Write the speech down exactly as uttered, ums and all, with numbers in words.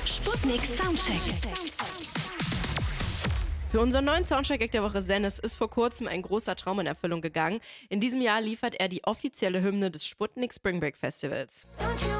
Sputnik Soundcheck. Für unseren neuen Soundcheck der Woche Sennes ist vor kurzem ein großer Traum in Erfüllung gegangen. In diesem Jahr liefert er die offizielle Hymne des Sputnik Spring Break Festivals. Don't you